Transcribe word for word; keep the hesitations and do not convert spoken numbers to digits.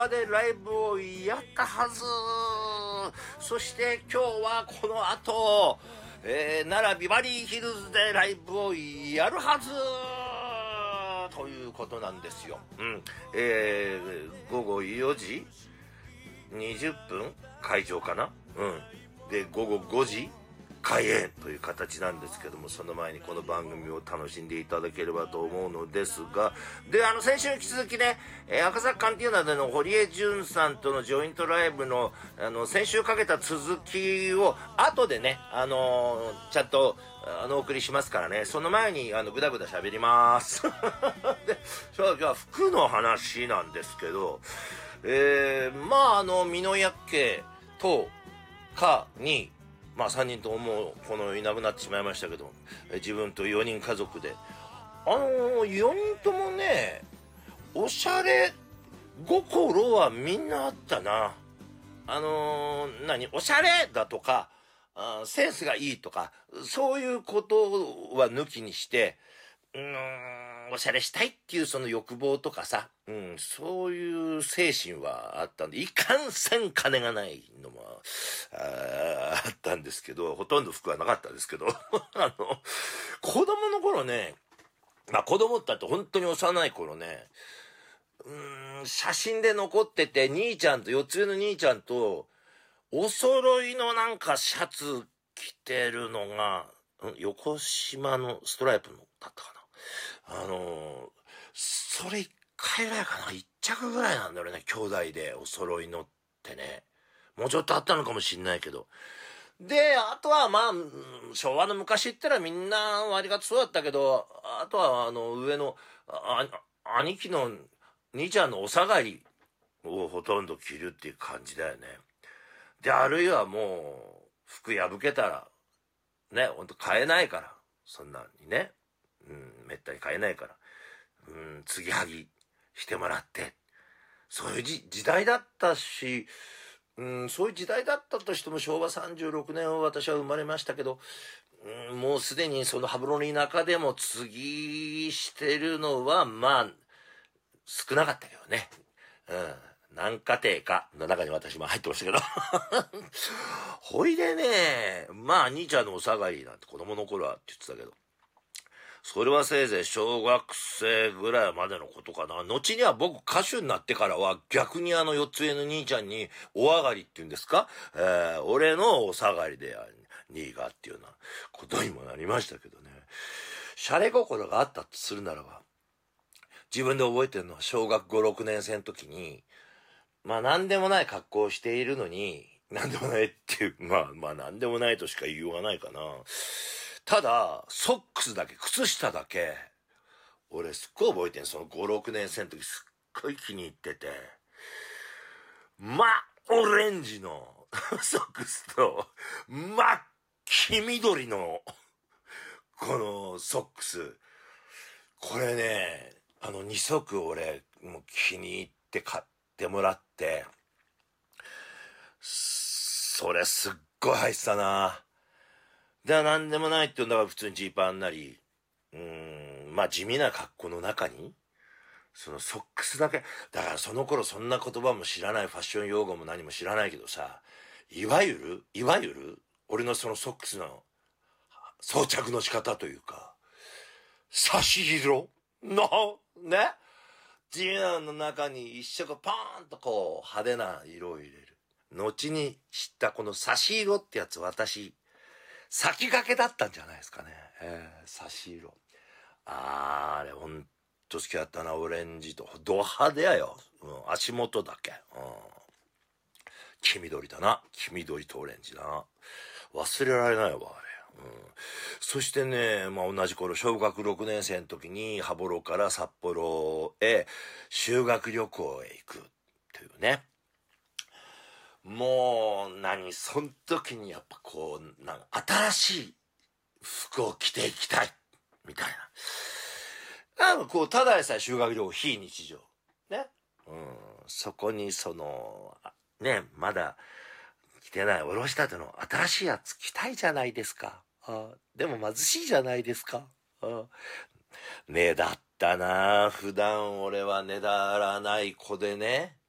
でライブをやったはず。そして今日はこの後、えー、奈良ビバリーヒルズでライブをやるはずということなんですよ。うん。えー、午後よじにじゅっぷん会場かな。うん。で、午後ごじ開演という形なんですけども、その前にこの番組を楽しんでいただければと思うのですが、で、あの、先週に引き続きね、えー、赤坂カンティーナでの堀江潤さんとのジョイントライブの、あの、先週かけた続きを、後でね、あのー、ちゃんと、あの、お送りしますからね、その前に、あの、ぐだぐだ喋ります。で、今日は服の話なんですけど、えー、まあ、あの、美濃薬系と、かに、まあさんにんとももうこのいなくなってしまいましたけど、自分とよにん家族で、あのー、よにんともね、おしゃれ心はみんなあったな。あのー、何おしゃれだとかあ、センスがいいとか、そういうことは抜きにして、うーん、おしゃれしたいっていうその欲望とかさ、うん、そういう精神はあったんで、いかんせん金がないのも あ, あったんですけど、ほとんど服はなかったですけど、あの、子供の頃ね、まあ子供ってって本当に幼い頃ね、うーん、写真で残ってて、兄ちゃんと、四つ上の兄ちゃんと、お揃いのなんかシャツ着てるのが、横島のストライプのだったかな。あのー、それ一回ぐらいかな。一着ぐらいなんだろうね。兄弟でお揃いのってね。もうちょっとあったのかもしんないけど。で、あとはまあ、昭和の昔って言ったらみんな割がそうだったけど、あとはあの上の、あ、兄貴の兄ちゃんのお下がりをほとんど着るっていう感じだよね。で、あるいはもう、服破けたら、ね、ほんと買えないから。そんなにね。うん、めったに買えないから。うん、継ぎはぎしてもらって。そういうじ時代だったし、うん、そういう時代だったとしても昭和さんじゅうろくねんを私は生まれましたけど、うん、もうすでにその羽衣の中でも継ぎしてるのは、まあ、少なかったけどね。うん。何家庭かの中に私も入ってましたけど。ほいでね、まあ兄ちゃんのお下がりなんて子供の頃はって言ってたけど、それはせいぜい小学生ぐらいまでのことかな。後には僕歌手になってからは逆にあの四つ上の兄ちゃんにお上がりっていうんですか、えー、俺のお下がりで兄がっていうようなことにもなりましたけどね。シャレ心があったとするならば、自分で覚えてるのは小学ご、ろくねん生の時に、まあ何でもない格好をしているのに、何でもないっていう、まあまあ何でもないとしか言いようがないかな。ただ、ソックスだけ、靴下だけ、俺すっごい覚えてん、そのご、ろくねん生の時すっごい気に入ってて、真オレンジのソックスと、真っ黄緑の、このソックス。これね、あのに足俺、もう気に入って買ってもらって、それすっごい入ってたな。で、なんでもないって言うんだから普通にジーパンなり、うーん、まあ地味な格好の中に、そのソックスだけ、だからその頃そんな言葉も知らない、ファッション用語も何も知らないけどさ、いわゆる、いわゆる、俺のそのソックスの装着の仕方というか、差し色の、ね、ジーンの中に一色パーンとこう派手な色を入れる。後に知ったこの差し色ってやつ私、先駆けだったんじゃないですかね。えー、差し色。あー、あれほんと好きだったな、オレンジと。ド派手やよ。うん、足元だけ。うん。黄緑だな。黄緑とオレンジだな。忘れられないわ、あれ。うん、そしてね、まあ同じ頃、小学ろくねん生の時に、羽幌から札幌へ修学旅行へ行くっていうね。もう、何、その時にやっぱこう、なん新しい服を着ていきたい、みたいな。あの、こう、ただでさえ修学旅行非日常。ね。うん、そこにその、ね、まだ着てないおろしたての新しいやつ着たいじゃないですか。あでも貧しいじゃないですか。あねだったな。普段俺はねだらない子でね。